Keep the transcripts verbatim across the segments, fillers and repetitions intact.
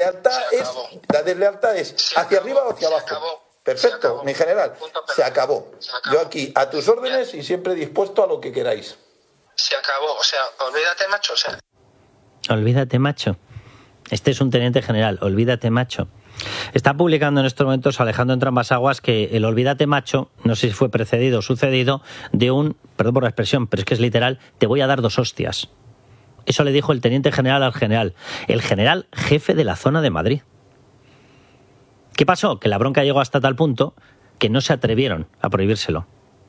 deslealtad es la deslealtad es hacia arriba o hacia abajo. Perfecto, mi general. Se acabó. Yo aquí, a tus órdenes y siempre dispuesto a lo que queráis. Se acabó, o sea, olvídate, macho, o sea. Olvídate, macho. Este es un teniente general, olvídate, macho. Está publicando en estos momentos Alejandro Entrambas-Aguas que el olvídate, macho, no sé si fue precedido o sucedido, de un, perdón por la expresión, pero es que es literal, te voy a dar dos hostias. Eso le dijo el teniente general al general, el general jefe de la zona de Madrid. ¿Qué pasó? Que la bronca llegó hasta tal punto que no se atrevieron a prohibírselo.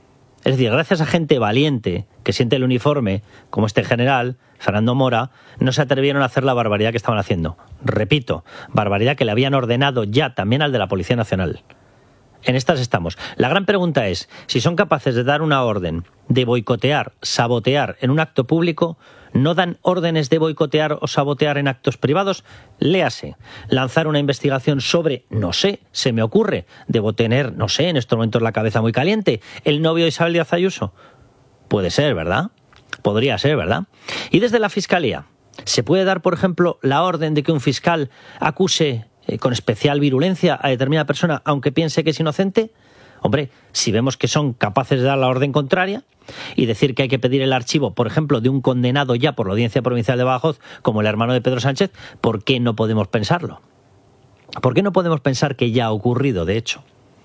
Es decir, gracias a gente valiente que siente el uniforme, como este general, Fernando Mora, no se atrevieron a hacer la barbaridad que estaban haciendo. Repito, barbaridad que le habían ordenado ya también al de la Policía Nacional. En estas estamos. La gran pregunta es, si son capaces de dar una orden de boicotear, sabotear en un acto público, ¿no dan órdenes de boicotear o sabotear en actos privados? Léase, lanzar una investigación sobre, no sé, se me ocurre, debo tener, no sé, en estos momentos la cabeza muy caliente, el novio de Isabel Díaz Ayuso. Puede ser, ¿verdad? Podría ser, ¿verdad? Y desde la Fiscalía, ¿se puede dar, por ejemplo, la orden de que un fiscal acuse eh, con especial virulencia a determinada persona, aunque piense que es inocente? Hombre, si vemos que son capaces de dar la orden contraria y decir que hay que pedir el archivo, por ejemplo, de un condenado ya por la Audiencia Provincial de Badajoz, como el hermano de Pedro Sánchez, ¿por qué no podemos pensarlo? ¿Por qué no podemos pensar que ya ha ocurrido, de hecho?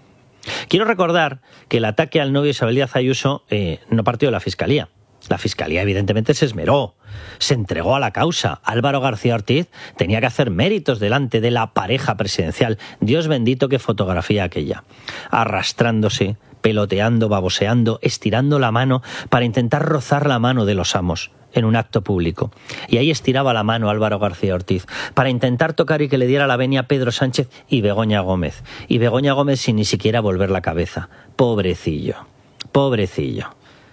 Quiero recordar que el ataque al novio de Isabel Díaz Ayuso eh, no partió de la Fiscalía. La Fiscalía evidentemente se esmeró, se entregó a la causa. Álvaro García Ortiz tenía que hacer méritos delante de la pareja presidencial. Dios bendito, qué fotografía aquella. Arrastrándose, peloteando, baboseando, estirando la mano para intentar rozar la mano de los amos en un acto público. Y ahí estiraba la mano Álvaro García Ortiz para intentar tocar y que le diera la venia a Pedro Sánchez y Begoña Gómez. Y Begoña Gómez sin ni siquiera volver la cabeza. Pobrecillo, pobrecillo.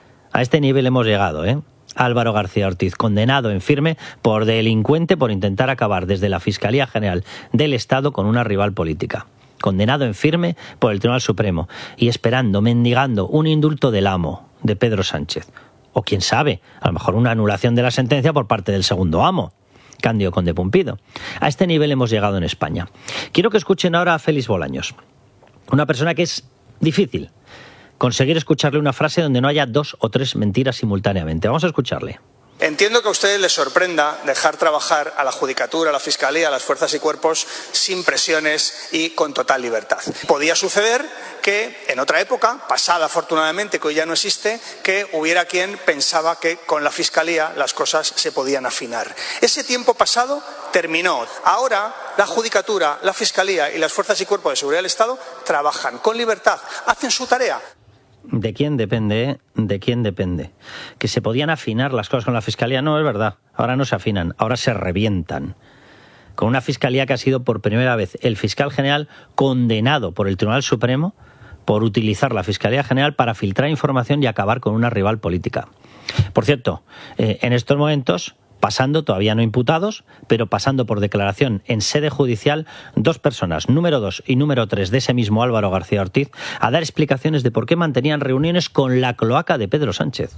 A este nivel hemos llegado, ¿eh? Álvaro García Ortiz, condenado en firme por delincuente por intentar acabar desde la Fiscalía General del Estado con una rival política. Condenado en firme por el Tribunal Supremo y esperando, mendigando un indulto del amo, de Pedro Sánchez. O quién sabe, a lo mejor una anulación de la sentencia por parte del segundo amo, Cándido Conde Pumpido. A este nivel hemos llegado en España. Quiero que escuchen ahora a Félix Bolaños, una persona que es difícil conseguir escucharle una frase donde no haya dos o tres mentiras simultáneamente. Vamos a escucharle. Entiendo que a ustedes les sorprenda dejar trabajar a la Judicatura, a la Fiscalía, a las fuerzas y cuerpos sin presiones y con total libertad. Podía suceder que en otra época, pasada afortunadamente, que hoy ya no existe, que hubiera quien pensaba que con la Fiscalía las cosas se podían afinar. Ese tiempo pasado terminó. Ahora la Judicatura, la Fiscalía y las fuerzas y cuerpos de seguridad del Estado trabajan con libertad, hacen su tarea. ¿De quién depende? ¿eh? ¿De quién depende? Que se podían afinar las cosas con la Fiscalía. No, es verdad. Ahora no se afinan, ahora se revientan. Con una Fiscalía que ha sido por primera vez el fiscal general condenado por el Tribunal Supremo por utilizar la Fiscalía General para filtrar información y acabar con una rival política. Por cierto, eh, en estos momentos, pasando, todavía no imputados, pero pasando por declaración en sede judicial, dos personas, número dos y número tres de ese mismo Álvaro García Ortiz, a dar explicaciones de por qué mantenían reuniones con la cloaca de Pedro Sánchez.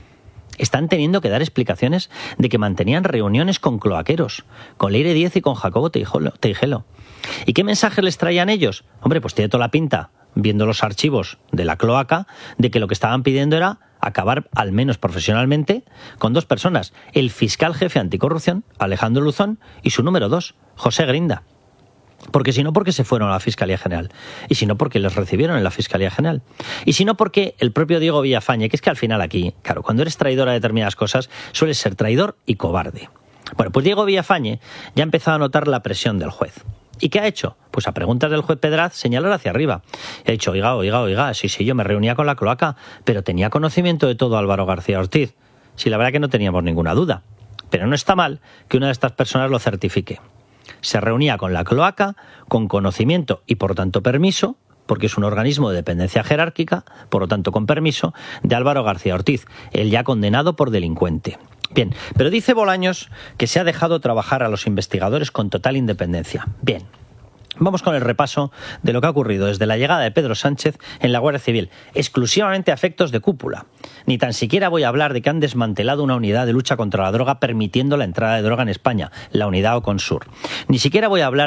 Están teniendo que dar explicaciones de que mantenían reuniones con cloaqueros, con Leire Díez y con Jacobo Teijelo. ¿Y qué mensajes les traían ellos? Hombre, pues tiene toda la pinta, viendo los archivos de la cloaca, de que lo que estaban pidiendo era acabar, al menos profesionalmente, con dos personas, el fiscal jefe anticorrupción, Alejandro Luzón, y su número dos, José Grinda. Porque si no, porque se fueron a la Fiscalía General. Y si no, porque les recibieron en la Fiscalía General. Y si no, porque el propio Diego Villafañe, que es que al final aquí, claro, cuando eres traidor a determinadas cosas, sueles ser traidor y cobarde. Bueno, pues Diego Villafañe ya ha empezado a notar la presión del juez. ¿Y qué ha hecho? Pues a preguntas del juez Pedraz, señalar hacia arriba. Y ha dicho, oiga, oiga, oiga, sí, sí, yo me reunía con la cloaca, pero tenía conocimiento de todo Álvaro García Ortiz. Sí, la verdad que no teníamos ninguna duda. Pero no está mal que una de estas personas lo certifique. Se reunía con la cloaca, con conocimiento y por tanto permiso, porque es un organismo de dependencia jerárquica, por lo tanto con permiso, de Álvaro García Ortiz, el ya condenado por delincuente. Bien, pero dice Bolaños que se ha dejado trabajar a los investigadores con total independencia. Bien, vamos con el repaso de lo que ha ocurrido desde la llegada de Pedro Sánchez en la Guardia Civil, exclusivamente a efectos de cúpula. Ni tan siquiera voy a hablar de que han desmantelado una unidad de lucha contra la droga permitiendo la entrada de droga en España, la unidad Oconsur. Ni siquiera voy a hablar